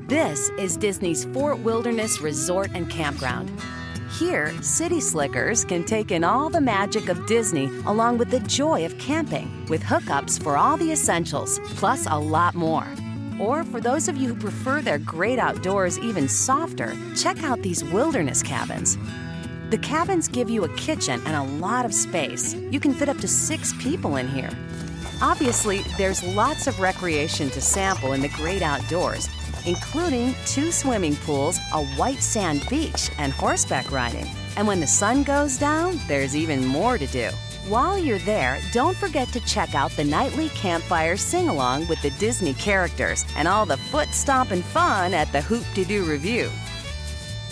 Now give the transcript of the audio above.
This is Disney's Fort Wilderness Resort and Campground. Here, city slickers can take in all the magic of Disney along with the joy of camping, with hookups for all the essentials, plus a lot more. Or for those of you who prefer their great outdoors even softer, check out these wilderness cabins. The cabins give you a kitchen and a lot of space. You can fit up to 6 people in here. Obviously, there's lots of recreation to sample in the great outdoors, including 2 swimming pools, a white sand beach, and horseback riding. And when the sun goes down, there's even more to do. While you're there, don't forget to check out the nightly campfire sing-along with the Disney characters and all the foot-stomping fun at the Hoop-de-Doo Review.